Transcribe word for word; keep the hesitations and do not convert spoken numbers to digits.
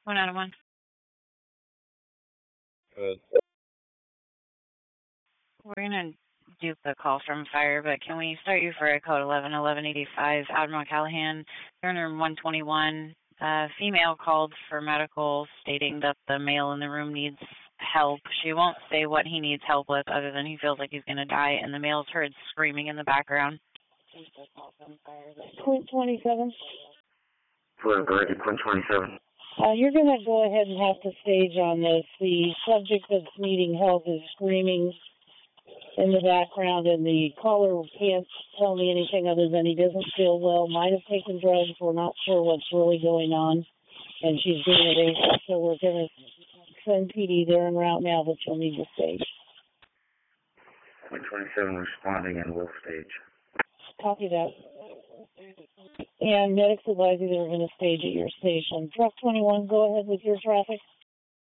One out of one. Good. We're gonna dupe the call from fire, but can we start you for a code eleven eleven eighty-five, Admiral Callahan, Turner one twenty-one. Uh, female called for medical, stating that the male in the room needs help. She won't say what he needs help with, other than he feels like he's gonna die, and the male's heard screaming in the background. Point twenty-seven. Point twenty-seven. Uh, you're going to go ahead and have to stage on this. The subject that's needing help is screaming in the background, and the caller can't tell me anything other than he doesn't feel well, might have taken drugs. We're not sure what's really going on, and she's being evasive, so we're going to send P D there en route now, but you'll need to stage. Point twenty-seven responding and will stage. Copy that. And medics advise you they're going to stage at your station. Truck twenty-one, go ahead with your traffic.